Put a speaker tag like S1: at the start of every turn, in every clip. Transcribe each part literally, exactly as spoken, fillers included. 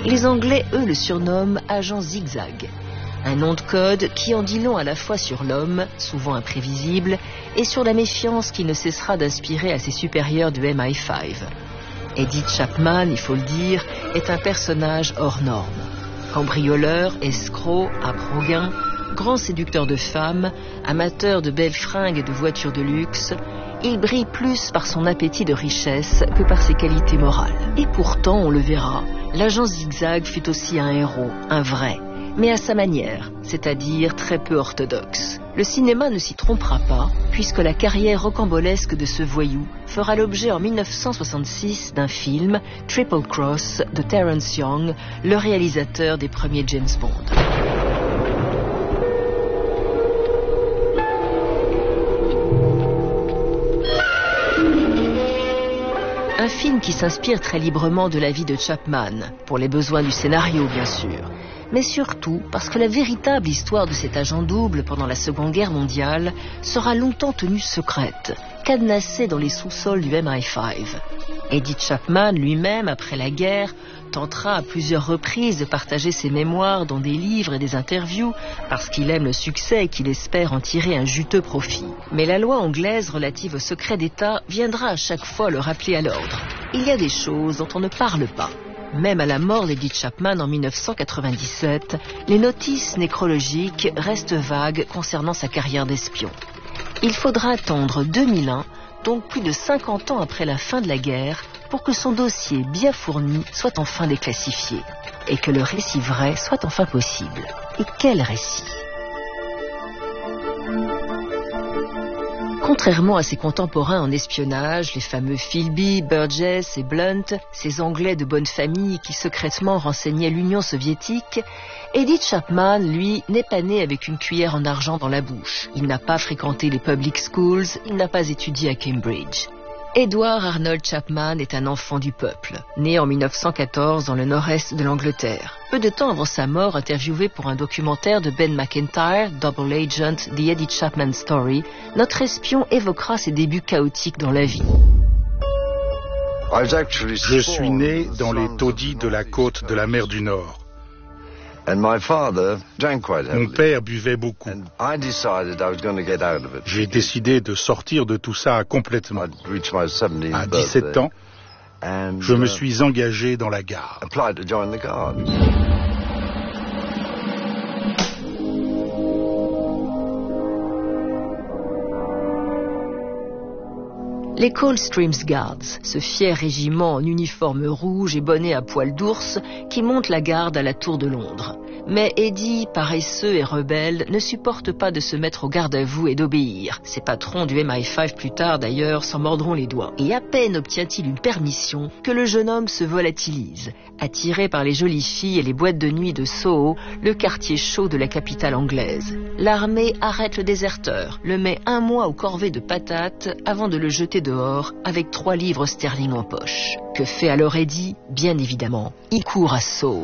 S1: Les Anglais, eux, le surnomment agent zigzag. Un nom de code qui en dit long à la fois sur l'homme, souvent imprévisible, et sur la méfiance qu'il ne cessera d'inspirer à ses supérieurs du M I cinq. Eddie Chapman, il faut le dire, est un personnage hors norme. Cambrioleur, escroc, aproguin, grand séducteur de femmes, amateur de belles fringues et de voitures de luxe, il brille plus par son appétit de richesse que par ses qualités morales. Et pourtant, on le verra, l'agent zigzag fut aussi un héros, un vrai, mais à sa manière, c'est-à-dire très peu orthodoxe. Le cinéma ne s'y trompera pas, puisque la carrière rocambolesque de ce voyou fera l'objet en mille neuf cent soixante-six d'un film, Triple Cross, de Terence Young, le réalisateur des premiers James Bond. Un film qui s'inspire très librement de la vie de Chapman, pour les besoins du scénario bien sûr, mais surtout parce que la véritable histoire de cet agent double pendant la Seconde Guerre mondiale sera longtemps tenue secrète, cadenassée dans les sous-sols du M I cinq. Eddie Chapman lui-même, après la guerre, tentera à plusieurs reprises de partager ses mémoires dans des livres et des interviews parce qu'il aime le succès et qu'il espère en tirer un juteux profit. Mais la loi anglaise relative au secret d'État viendra à chaque fois le rappeler à l'ordre. Il y a des choses dont on ne parle pas. Même à la mort d'Eddie Chapman en mille neuf cent quatre-vingt-dix-sept, les notices nécrologiques restent vagues concernant sa carrière d'espion. Il faudra attendre deux mille un, donc plus de cinquante ans après la fin de la guerre, pour que son dossier bien fourni soit enfin déclassifié et que le récit vrai soit enfin possible. Et quel récit ? Contrairement à ses contemporains en espionnage, les fameux Philby, Burgess et Blunt, ces Anglais de bonne famille qui secrètement renseignaient l'Union soviétique, Eddie Chapman, lui, n'est pas né avec une cuillère en argent dans la bouche. Il n'a pas fréquenté les public schools, il n'a pas étudié à Cambridge. Edward Arnold Chapman est un enfant du peuple, né en mille neuf cent quatorze dans le nord-est de l'Angleterre. Peu de temps avant sa mort, interviewé pour un documentaire de Ben McIntyre, Double Agent, The Eddie Chapman Story, notre espion évoquera ses débuts chaotiques dans la vie.
S2: Je suis né dans les taudis de la côte de la mer du Nord. Mon père buvait beaucoup. J'ai décidé de sortir de tout ça complètement. À dix-sept ans, je me suis engagé dans la garde.
S1: Les Coldstreams Guards, ce fier régiment en uniforme rouge et bonnet à poil d'ours qui monte la garde à la Tour de Londres. Mais Eddie, paresseux et rebelle, ne supporte pas de se mettre au garde-à-vous et d'obéir. Ses patrons du M I cinq plus tard, d'ailleurs, s'en mordront les doigts. Et à peine obtient-il une permission que le jeune homme se volatilise. Attiré par les jolies filles et les boîtes de nuit de Soho, le quartier chaud de la capitale anglaise. L'armée arrête le déserteur, le met un mois aux corvées de patates avant de le jeter dehors avec trois livres sterling en poche. Que fait alors Eddie ? Bien évidemment, il court à Soho.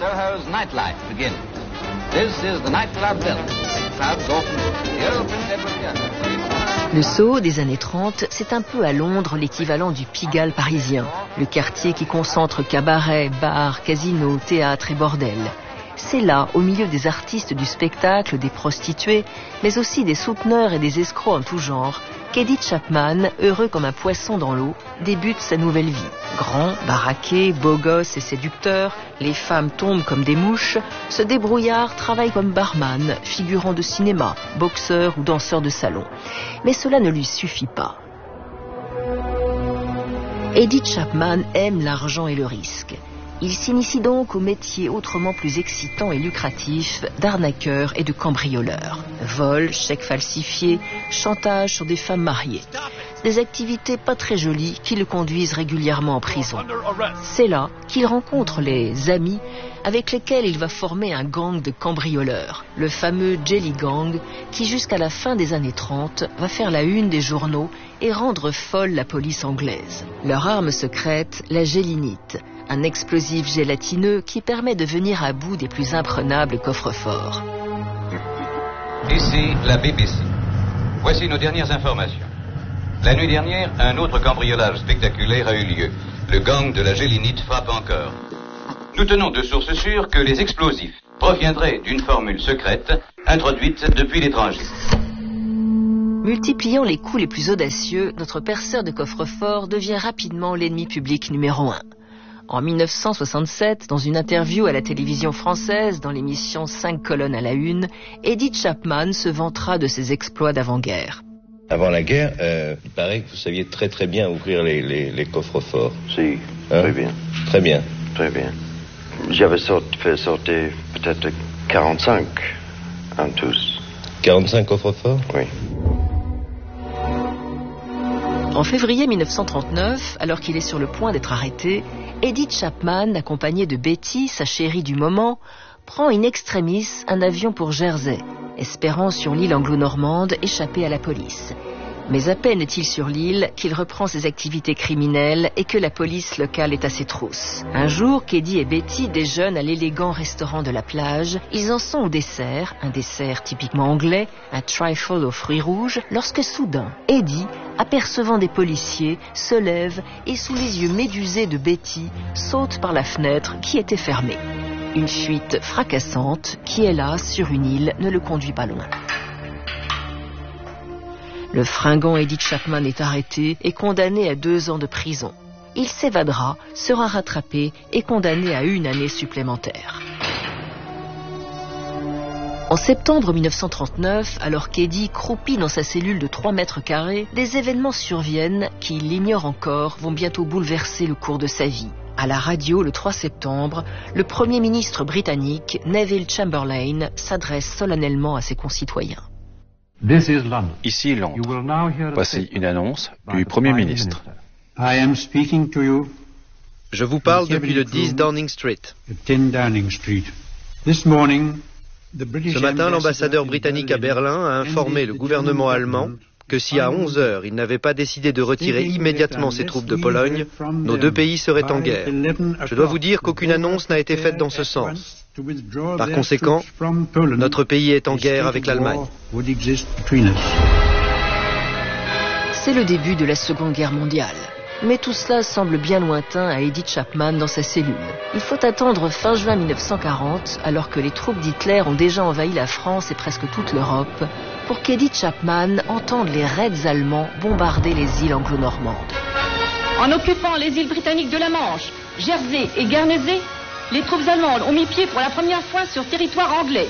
S1: Le Soho des années trente, c'est un peu à Londres l'équivalent du Pigalle parisien, le quartier qui concentre cabarets, bars, casinos, théâtres et bordels. C'est là, au milieu des artistes du spectacle, des prostituées, mais aussi des souteneurs et des escrocs en tout genre, qu'Eddie Chapman, heureux comme un poisson dans l'eau, débute sa nouvelle vie. Grand, baraqué, beau gosse et séducteur, les femmes tombent comme des mouches, ce débrouillard travaille comme barman, figurant de cinéma, boxeur ou danseur de salon. Mais cela ne lui suffit pas. Eddie Chapman aime l'argent et le risque. Il s'initie donc au métier autrement plus excitant et lucratif d'arnaqueur et de cambrioleur. Vol, chèques falsifiés, chantage sur des femmes mariées. Des activités pas très jolies qui le conduisent régulièrement en prison. C'est là qu'il rencontre les amis avec lesquels il va former un gang de cambrioleurs, le fameux Jelly Gang, qui jusqu'à la fin des années trente va faire la une des journaux et rendre folle la police anglaise. Leur arme secrète, la gélinite, un explosif gélatineux qui permet de venir à bout des plus imprenables coffres-forts.
S3: Ici, la B B C. Voici nos dernières informations. La nuit dernière, un autre cambriolage spectaculaire a eu lieu. Le gang de la gélinite frappe encore. Nous tenons de sources sûres que les explosifs proviendraient d'une formule secrète introduite depuis l'étranger.
S1: Multipliant les coups les plus audacieux, notre perceur de coffre-fort devient rapidement l'ennemi public numéro un. En mille neuf cent soixante-sept, dans une interview à la télévision française, dans l'émission cinq colonnes à la une, Eddie Chapman se vantera de ses exploits d'avant-guerre.
S4: Avant la guerre, euh, il paraît que vous saviez très très bien ouvrir les, les, les coffres-forts.
S5: Si,
S4: hein?
S5: Très bien.
S4: Très bien.
S5: Très bien. J'avais sorti, fait sortir peut-être quarante-cinq en tous.
S4: quarante-cinq coffres-forts?
S5: Oui.
S1: En février mille neuf cent trente-neuf, alors qu'il est sur le point d'être arrêté, Eddie Chapman, accompagné de Betty, sa chérie du moment, prend in extremis un avion pour Jersey, espérant sur l'île anglo-normande échapper à la police. Mais à peine est-il sur l'île qu'il reprend ses activités criminelles et que la police locale est à ses trousses. Un jour, qu'Eddie et Betty déjeunent à l'élégant restaurant de la plage. Ils en sont au dessert, un dessert typiquement anglais, un trifle aux fruits rouges, lorsque soudain, Eddie, apercevant des policiers, se lève et sous les yeux médusés de Betty, saute par la fenêtre qui était fermée. Une fuite fracassante qui, hélas, sur une île, ne le conduit pas loin. Le fringant Eddie Chapman est arrêté et condamné à deux ans de prison. Il s'évadera, sera rattrapé et condamné à une année supplémentaire. En septembre mille neuf cent trente-neuf, alors qu'Eddie croupit dans sa cellule de trois mètres carrés, des événements surviennent qui, il l'ignore encore, vont bientôt bouleverser le cours de sa vie. À la radio, le trois septembre, le Premier ministre britannique, Neville Chamberlain, s'adresse solennellement à ses concitoyens.
S6: Ici Londres. Voici une annonce du Premier ministre.
S7: Je vous parle depuis le dix Downing Street. Ce matin, l'ambassadeur britannique à Berlin a informé le gouvernement allemand que si à onze heures il n'avait pas décidé de retirer immédiatement ses troupes de Pologne, nos deux pays seraient en guerre. Je dois vous dire qu'aucune annonce n'a été faite dans ce sens. Par conséquent, notre pays est en guerre avec l'Allemagne.
S1: C'est le début de la Seconde Guerre mondiale. Mais tout cela semble bien lointain à Eddie Chapman dans sa cellule. Il faut attendre fin juin mille neuf cent quarante, alors que les troupes d'Hitler ont déjà envahi la France et presque toute l'Europe, pour qu'Eddie Chapman entende les raids allemands bombarder les îles anglo-normandes.
S8: En occupant les îles britanniques de la Manche, Jersey et Guernesey, les troupes allemandes ont mis pied pour la première fois sur territoire anglais.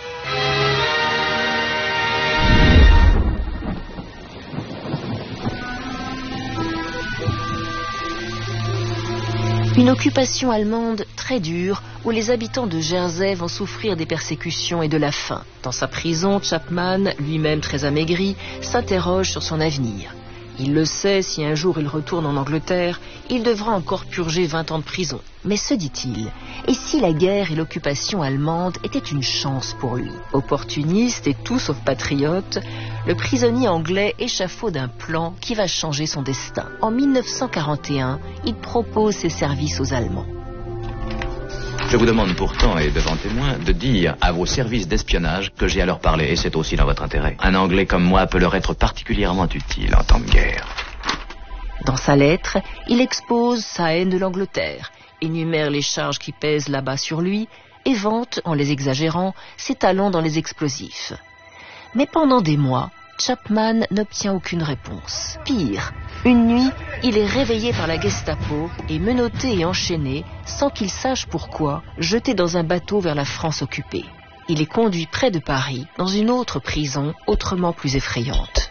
S1: Une occupation allemande très dure où les habitants de Jersey vont souffrir des persécutions et de la faim. Dans sa prison, Chapman, lui-même très amaigri, s'interroge sur son avenir. Il le sait, si un jour il retourne en Angleterre, il devra encore purger vingt ans de prison. Mais se dit-il, et si la guerre et l'occupation allemande étaient une chance pour lui? Opportuniste et tout sauf patriote, le prisonnier anglais échafaude un plan qui va changer son destin. En mille neuf cent quarante et un, il propose ses services aux Allemands.
S9: Je vous demande pourtant, et devant témoin, de dire à vos services d'espionnage que j'ai à leur parler, et c'est aussi dans votre intérêt. Un Anglais comme moi peut leur être particulièrement utile en temps de guerre.
S1: Dans sa lettre, il expose sa haine de l'Angleterre, énumère les charges qui pèsent là-bas sur lui, et vante, en les exagérant, ses talents dans les explosifs. Mais pendant des mois, Chapman n'obtient aucune réponse. Pire, une nuit, il est réveillé par la Gestapo et menotté et enchaîné, sans qu'il sache pourquoi, jeté dans un bateau vers la France occupée. Il est conduit près de Paris, dans une autre prison, autrement plus effrayante.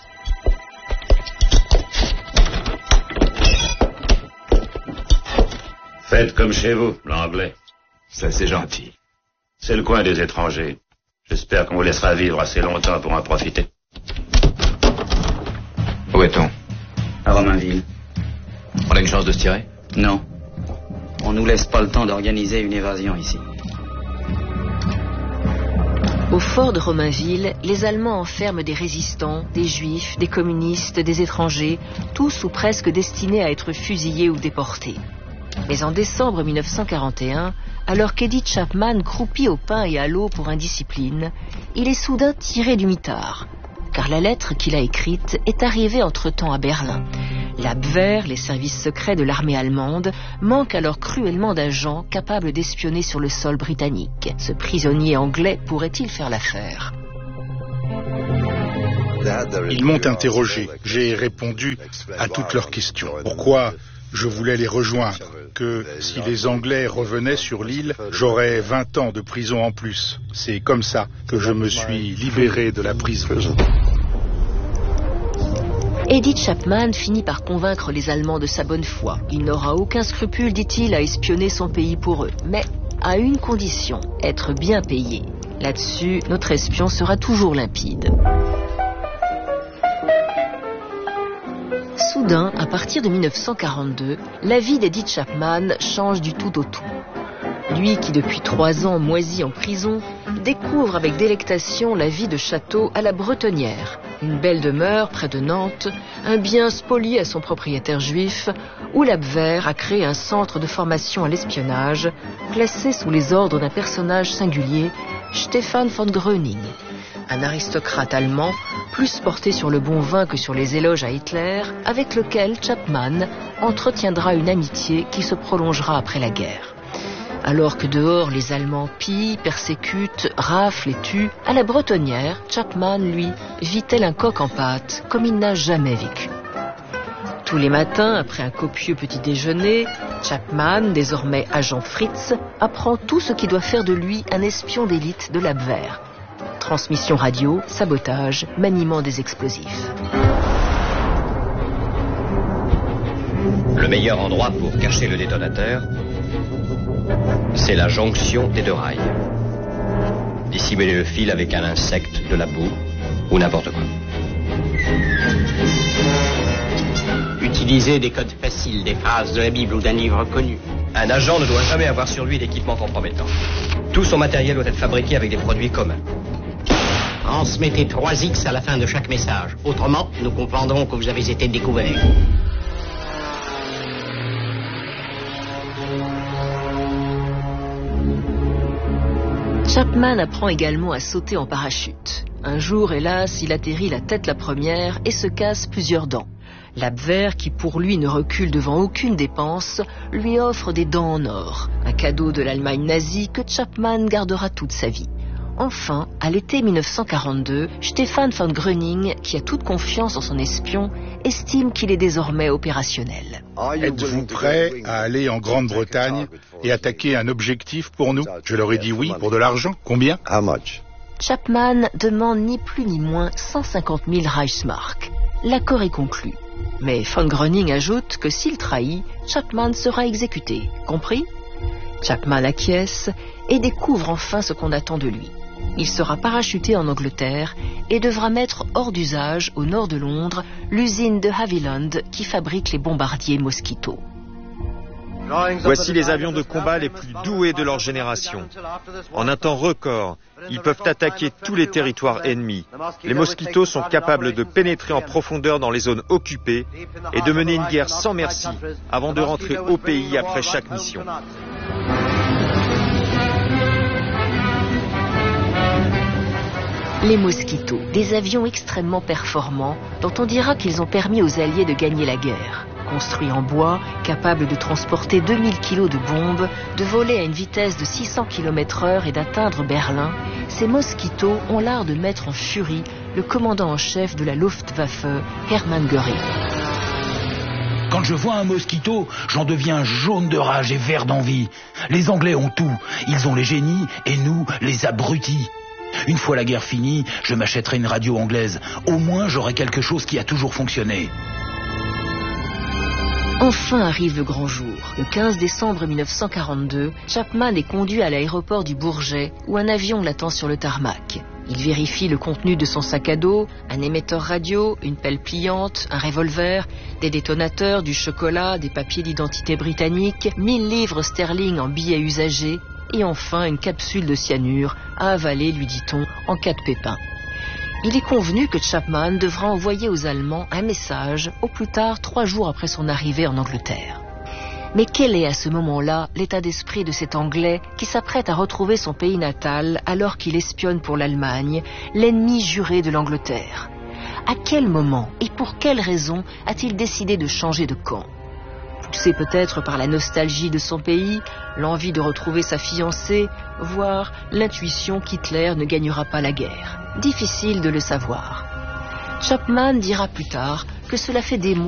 S10: Faites comme chez vous, l'anglais.
S9: Ça, c'est gentil.
S10: C'est le coin des étrangers. J'espère qu'on vous laissera vivre assez longtemps pour en profiter.
S9: Où est-on?
S11: À Romainville.
S9: On a une chance de se tirer?
S11: Non. On nous laisse pas le temps d'organiser une évasion ici.
S1: Au fort de Romainville, les Allemands enferment des résistants, des juifs, des communistes, des étrangers, tous ou presque destinés à être fusillés ou déportés. Mais en décembre mille neuf cent quarante et un, alors qu'Eddie Chapman croupit au pain et à l'eau pour indiscipline, il est soudain tiré du mitard. car la lettre qu'il a écrite est arrivée entre-temps à Berlin. L'Abwehr, les services secrets de l'armée allemande, manquent alors cruellement d'agents capables d'espionner sur le sol britannique. Ce prisonnier anglais pourrait-il faire l'affaire ?
S2: Ils m'ont interrogé. J'ai répondu à toutes leurs questions. Pourquoi je voulais les rejoindre? Que si les Anglais revenaient sur l'île, j'aurais vingt ans de prison en plus. C'est comme ça que je me suis libéré de la prison.
S1: Eddie Chapman finit par convaincre les Allemands de sa bonne foi. Il n'aura aucun scrupule, dit-il, à espionner son pays pour eux. Mais à une condition, être bien payé. Là-dessus, notre espion sera toujours limpide. Soudain, à partir de mille neuf cent quarante-deux, la vie d'Eddie Chapman change du tout au tout. Lui qui depuis trois ans moisit en prison, découvre avec délectation la vie de château à la Bretonnière, une belle demeure près de Nantes, un bien spolié à son propriétaire juif, où l'Abwehr a créé un centre de formation à l'espionnage, placé sous les ordres d'un personnage singulier, Stefan von Gröning, un aristocrate allemand, plus porté sur le bon vin que sur les éloges à Hitler, avec lequel Chapman entretiendra une amitié qui se prolongera après la guerre. Alors que dehors les Allemands pillent, persécutent, raflent et tuent, à la Bretonnière, Chapman, lui, vit tel un coq en pâte, comme il n'a jamais vécu. Tous les matins, après un copieux petit déjeuner, Chapman, désormais agent Fritz, apprend tout ce qui doit faire de lui un espion d'élite de l'Abwehr. Transmission radio, sabotage, maniement des explosifs.
S12: Le meilleur endroit pour cacher le détonateur, c'est la jonction des deux rails. Dissimuler le fil avec un insecte, de la boue ou n'importe quoi.
S11: Utilisez des codes faciles, des phrases de la Bible ou d'un livre connu.
S12: Un agent ne doit jamais avoir sur lui d'équipement compromettant. Tout son matériel doit être fabriqué avec des produits communs.
S11: Transmettez trois X à la fin de chaque message. Autrement, nous comprendrons que vous avez été découvert.
S1: Chapman apprend également à sauter en parachute. Un jour, hélas, il atterrit la tête la première et se casse plusieurs dents. L'Abwehr, qui pour lui ne recule devant aucune dépense, lui offre des dents en or, un cadeau de l'Allemagne nazie que Chapman gardera toute sa vie. Enfin, à l'été mille neuf cent quarante-deux, Stefan von Gröning, qui a toute confiance en son espion, estime qu'il est désormais opérationnel.
S2: Êtes-vous prêt à aller en Grande-Bretagne et attaquer un objectif pour nous? Je leur ai dit oui, pour de l'argent. Combien?
S1: Chapman demande ni plus ni moins cent cinquante mille Reichsmark. L'accord est conclu. Mais von Gröning ajoute que s'il trahit, Chapman sera exécuté. Compris? Chapman acquiesce et découvre enfin ce qu'on attend de lui. Il sera parachuté en Angleterre et devra mettre hors d'usage, au nord de Londres, l'usine de Havilland qui fabrique les bombardiers Mosquito.
S7: Voici les avions de combat les plus doués de leur génération. En un temps record, ils peuvent attaquer tous les territoires ennemis. Les Mosquitos sont capables de pénétrer en profondeur dans les zones occupées et de mener une guerre sans merci avant de rentrer au pays après chaque mission.
S1: Les Mosquitos, des avions extrêmement performants dont on dira qu'ils ont permis aux Alliés de gagner la guerre. Construits en bois, capables de transporter deux mille kilos de bombes, de voler à une vitesse de six cents kilomètres heure et d'atteindre Berlin, ces Mosquitos ont l'art de mettre en furie le commandant en chef de la Luftwaffe, Hermann Göring.
S13: Quand je vois un Mosquito, j'en deviens jaune de rage et vert d'envie. Les Anglais ont tout. Ils ont les génies et nous, les abrutis. Une fois la guerre finie, je m'achèterai une radio anglaise. Au moins, j'aurai quelque chose qui a toujours fonctionné.
S1: Enfin arrive le grand jour. Le quinze décembre mille neuf cent quarante-deux, Chapman est conduit à l'aéroport du Bourget, où un avion l'attend sur le tarmac. Il vérifie le contenu de son sac à dos, un émetteur radio, une pelle pliante, un revolver, des détonateurs, du chocolat, des papiers d'identité britanniques, mille livres sterling en billets usagés, et enfin une capsule de cyanure à avaler, lui dit-on, en cas de pépin. Il est convenu que Chapman devra envoyer aux Allemands un message, au plus tard trois jours après son arrivée en Angleterre. Mais quel est à ce moment-là l'état d'esprit de cet Anglais qui s'apprête à retrouver son pays natal alors qu'il espionne pour l'Allemagne, l'ennemi juré de l'Angleterre? À quel moment et pour quelle raison a-t-il décidé de changer de camp? Poussé peut-être par la nostalgie de son pays, l'envie de retrouver sa fiancée, voire l'intuition qu'Hitler ne gagnera pas la guerre. Difficile de le savoir. Chapman dira plus tard que cela fait des mois